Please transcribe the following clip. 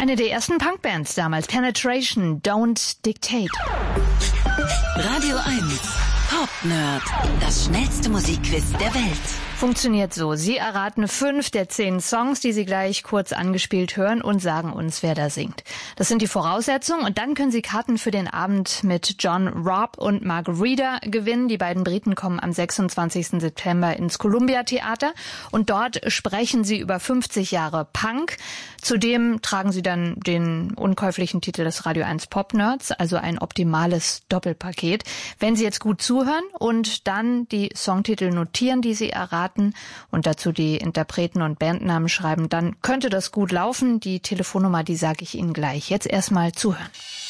Eine der ersten Punkbands damals, Penetration, Don't Dictate. Radio 1, Pop Nerd, das schnellste Musikquiz der Welt. Funktioniert so. Sie erraten 5 der 10 Songs, die Sie gleich kurz angespielt hören und sagen uns, wer da singt. Das sind die Voraussetzungen und dann können Sie Karten für den Abend mit John Robb und Margarita gewinnen. Die beiden Briten kommen am 26. September ins Columbia Theater und dort sprechen sie über 50 Jahre Punk. Zudem tragen sie dann den unkäuflichen Titel des Radio 1 Pop Nerds, also ein optimales Doppelpaket. Wenn Sie jetzt gut zuhören und dann die Songtitel notieren, die Sie erraten, und dazu die Interpreten und Bandnamen schreiben, dann könnte das gut laufen. Die Telefonnummer, die sage ich Ihnen gleich. Jetzt erstmal zuhören.